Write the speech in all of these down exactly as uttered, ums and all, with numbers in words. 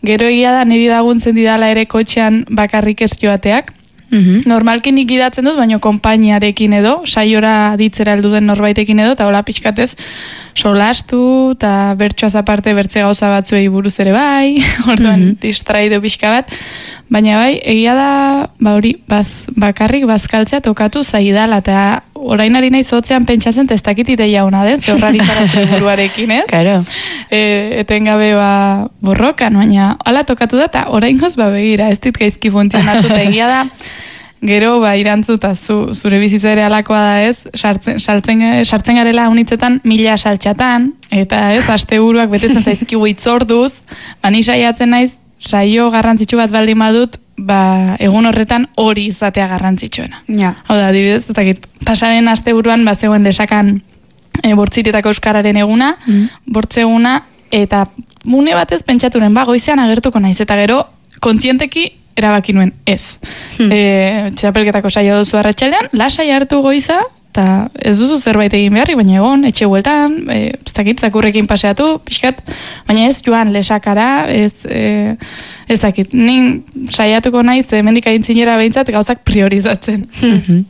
Gero egia da, niri laguntzen didala ere kotxean bakarrik ez joateak. Mm-hmm. Normalki nik idatzen dut, baina konpainiarekin edo, saiora ditzera heldu den norbaitekin edo, eta hola pixkatez solastu, eta bertsoaz aparte bertze gauza batzuei buruz ere bai, orduan mm-hmm. distraido pixka bat, baina bai, egia da, ba hori, baz, bakarrik bazkaltzea tokatu zaidala, eta orain ari nahi zotzean pentsatzen testakit ideia hona den, ze horrari zara buruarekin, ez? Claro. E, etengabe ba borrokan, baina hala tokatu da, eta orain goz ba begira, ez dit gaizki funtzionatu, eta egia da, gero ba irantzuta zu, zure bizitza ere alakoa da ez, sartzen, sartzen, sartzen garela unitzetan mila saltxatan, eta ez, asteburuak betetzen zaizkigu itzorduz, ba ni saiatzen naiz, saio garrantzitsu bat baldin badut, ba, egun horretan hori izatea garrantzitsuena. Ja. Hau da, adibidez, eta pasaren asteburuan ba zegoen lesakan e, bortziretako euskararen eguna, mm. bortzeguna, eta mune batez pentsaturen, ba, goizean agertuko naiz, eta gero kontzienteki erabaki nuen ez. Hmm. E, txapelketako saio duzu arratsaldean, lasai hartu goiza, eta ez duzu zerbait egin beharri, baina egon, etxe bueltan, e, ez dakit, zakurrekin paseatu, pixkat, baina ez joan lesakara, ez, e, ez dakit, nin saiatuko naiz, hemendik aintzinera behintzat gauzak priorizatzen. Mm-hmm.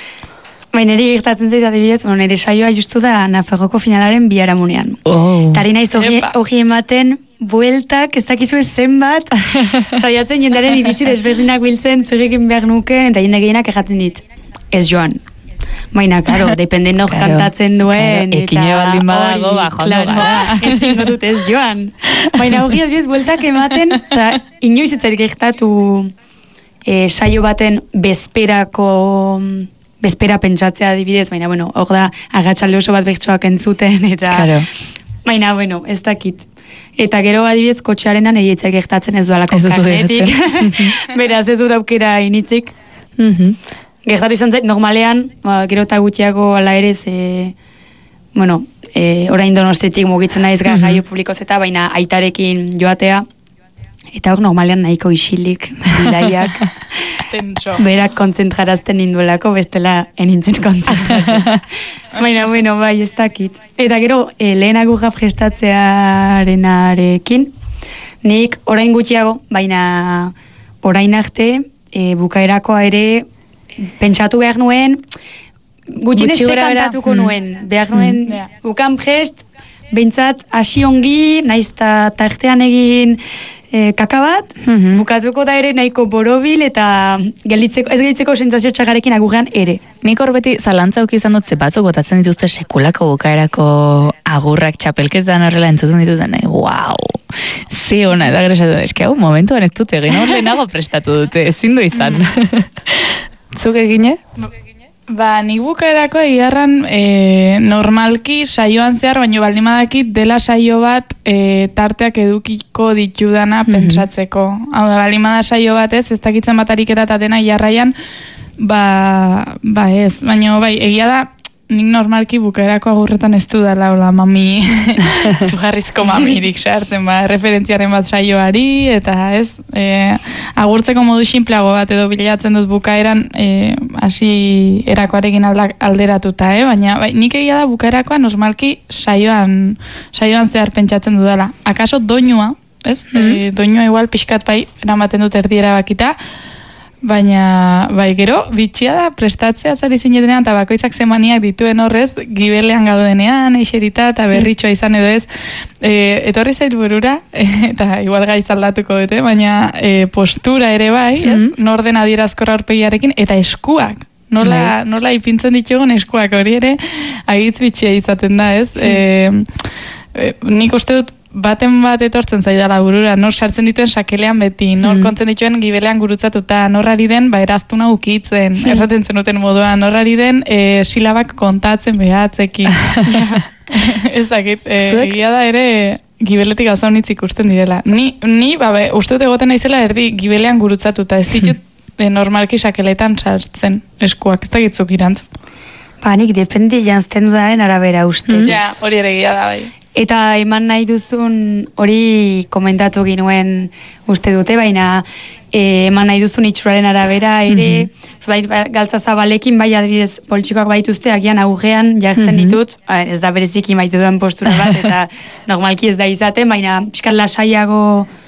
Baina niri gertatzen zait adibidez, bueno, nire saioa justu da Nafarroko finalaren biharamunean. Oh. Tari naiz hogi ematen, bueltak, ez dakizu ez zenbat, saiatzen jendaren iritzi desberdinak biltzen, zerrekin behar nuken, eta jende gehienak erraten dit, ez joan. Baina, karo, dependen nok claro, kantatzen duen. Claro, ekine baldin badago, ba, joan claro, gara. Ez zingo dut ez joan. Baina hori adibidez, bueltak ematen, eta inoiz ez gertatu e, saio baten bezperako... bezpera pentsatzea adibidez, baina, bueno, hor da, agatxalde oso bat bertsoak entzuten, eta... Claro. Baina, bueno, ez dakit. Eta gero adibidez, kotxearenan egietzeak gertatzen ez dualako karnetik. Beraz, ez dut aukera initzik. Mm-hmm. Gertatu izan zait, normalean, ba, gero eta gutxiago ala ere, ze... Bueno, e, orain Donostiatik mugitzen naiz mm-hmm. garraio publikoz eta, baina aitarekin joatea, eta hor normalean nahiko isilik, bidaiak. Tenso. Berak kontzentrarazten ninduelako, bestela enintzen kontzentratzen. Baina, bueno, bai, ez dakit. Eta gero, e, lehenago prestatzearenarekin, nik orain gutxiago, baina orain arte, e, bukaerakoa ere, pentsatu behar nuen, gutxinez kantatuko nuen. Behar nuen, mm. yeah. bukan prest, behintzat, hasi ongi, naizta tartean egin, E, kaka bat, mm-hmm. bukatuko da ere nahiko borobil eta gelditzeko, ez gelditzeko sentsazio txagarekin agurrean ere. Nik hor beti zalantza uki izan dut ze batzuk botatzen dituzte sekulako bukaerako agurrak txapelketan horrela entzuten dituzten, nahi, wow, zi hona, eta gero esatu, eski hau momentuan ez dute, egin hor lehenago prestatu dute, ezin du izan. Zuk egine? Ba, nik bukaerako egiarran e, normalki saioan zehar, baino baldimadakit dela saio bat e, tarteak edukiko ditudana mm-hmm. pentsatzeko. Hau da, baldimada saio bat ez, ez dakitzen bat ariketa eta dena jarraian, ba, ba ez, baino bai, egia da, nik normalki bukaerako agurretan ez du dala, hola, mami, zugarrizko mamirik sartzen, ba, referentziaren bat saioari, eta ez, e, agurtzeko modu sinpleago bat edo bilatzen dut bukaeran, e, hasi erakoarekin alderatuta, eh? Baina bai, nik egia da bukaerakoa normalki saioan, saioan zehar pentsatzen dudala. Akaso doinua, ez? Mm-hmm. E, doinua igual pixkat bai, eramaten dut erdiera bakita, baina, bai, gero, bitxia da prestatzea zari zinetenean, eta bakoitzak zemaniak dituen horrez, gibelean gaudenean, eixerita, eta berritxoa izan edo ez, e, etorri zait burura, e, eta igual gaiz aldatuko dute, baina e, postura ere bai, ez, mm-hmm. norden adierazkorra aurpegiarekin, eta eskuak, nola, nola ipintzen ditugun eskuak, hori ere, agitz bitxia izaten da, ez, e, e, nik uste dut, baten bat etortzen zaidala burura, nor sartzen dituen sakelean beti, nor mm. kontzen dituen gibelean gurutzatuta, norrari den, ba, eraztuna ukitzen, mm. erraten zenuten moduan, norrari den, e, silabak kontatzen behatzekin. Ezakit, e, egia da ere, gibeletik gauza honitz ikusten direla. Ni, ni ba, be, uste dut egoten naizela erdi gibelean gurutzatuta, ez ditut e, normalki sakeletan sartzen eskuak, ez dakitzuk irantzu. Ba, nik dependi jantzten dudaren arabera uste. Mm. Ja, hori ere egia da bai. Eta eman nahi duzun hori komentatu ginuen uste dute, baina e, eman nahi duzun itxuraren arabera ere, mm-hmm. bai, galtza zabalekin, bai adibidez poltsikoak baituzte, agian aurrean jartzen mm-hmm. ditut, ez da bereziki maitu duen postura bat, eta normalki ez da izaten, baina pixkat lasaiago